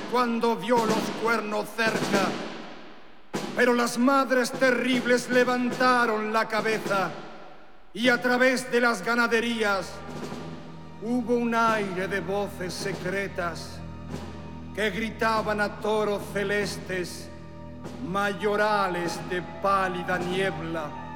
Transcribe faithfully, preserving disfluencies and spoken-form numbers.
cuando vio los cuernos cerca, pero las madres terribles levantaron la cabeza y a través de las ganaderías hubo un aire de voces secretas que gritaban a toros celestes, mayorales de pálida niebla.